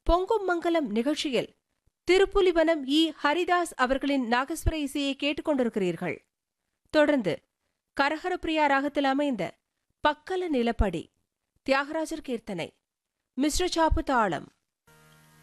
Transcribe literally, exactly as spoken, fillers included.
பொங்கும் மங்கலம் நிகழ்ச்சியில் திருப்புலிவனம் இ ஹரிதாஸ் அவர்களின் நாகஸ்வர இசையை கேட்டுக்கொண்டிருக்கிறீர்கள். தொடர்ந்து கரஹரப்பிரியா ராகத்தில் அமைந்த பக்கல நிலப்படி, தியாகராஜர் கீர்த்தனை, மிஸ்ர சாப்பு தாளம்.